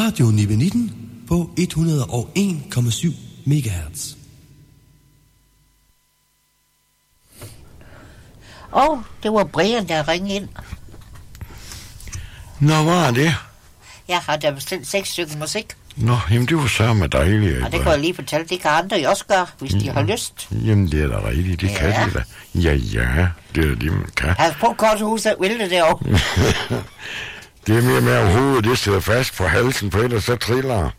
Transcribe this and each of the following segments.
Radio Nibe-19 på 101,7 MHz. Det var Brian, der ringede ind. Nå, hvad er det? Jeg har da bestilt 6 stykker musik. Nå, jamen det var sørme dejligt. Og det kan jeg lige fortælle, det kan andre jo også gøre, hvis de har lyst. Jamen det er da rigtigt, det kan de da. Ja, det er det, man kan. Pas på korthuset, vil det derovre. Det er mere med at hovedet, det sidder fast på halsen på ellers så triller.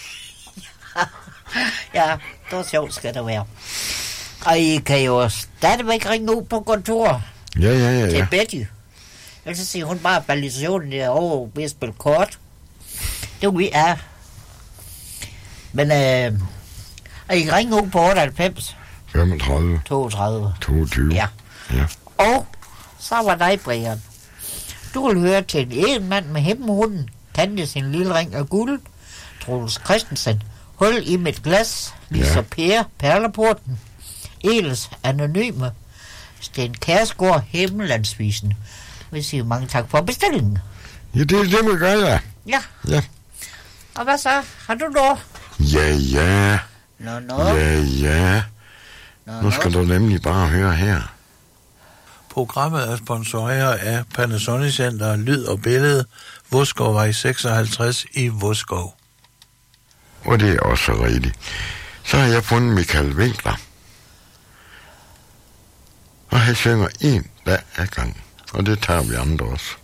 Ja, det var sjovt, skal det være. Og I kan jo stadigvæk ringe ud på kontoret. Ja. Til Betty. Ellers så siger hun bare ballisationen derovre ved at spille kort. Det vi er. Men og I kan ringe ud på 98. 35. 32. 22. Ja. Ja. Og så var dig, Brian. Du vil høre til en mand med hemmehunden, Tante sin lille ring af guld, Troels Christensen, Hul i mit glas, Lisa Per, Perleporten, Eles Anonyme, Sten Kærsgaard, Himmelandsvisen. Vi siger mange tak for bestillingen. Ja, det er det, vi gør, ja. Ja. Og hvad så? Har du noget? Ja. Nå. Ja. Nu skal du nemlig bare høre her. Programmet er sponsoreret af Panasonic Center Lyd og Billede, Vodskov 56 i Vodskov. Og det er også rigtigt. Så har jeg fundet Michael Winkler. Og han synger en dag ad gangen. Og det tager vi andre også.